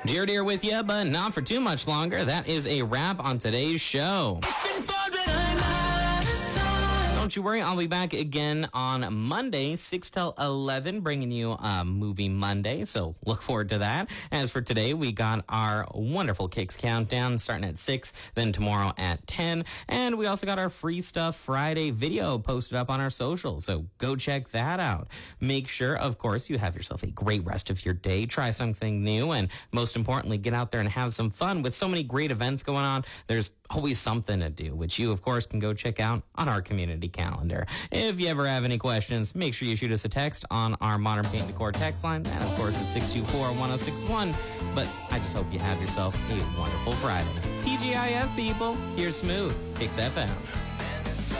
Jared here with you, but not for too much longer. That is a wrap on today's show. Don't you worry, I'll be back again on Monday, 6 till 11, bringing you Movie Monday, so look forward to that. As for today, we got our wonderful Kicks Countdown starting at 6, then tomorrow at 10, and we also got our Free Stuff Friday video posted up on our socials, so go check that out. Make sure, of course, you have yourself a great rest of your day, try something new, and most importantly, get out there and have some fun. With so many great events going on, there's always something to do, which you, of course, can go check out on our community calendar. If you ever have any questions, make sure you shoot us a text on our Modern Paint Decor text line. That, of course, is 624-1061. But I just hope you have yourself a wonderful Friday. TGIF, people. Here's Smooth, Kicks FM.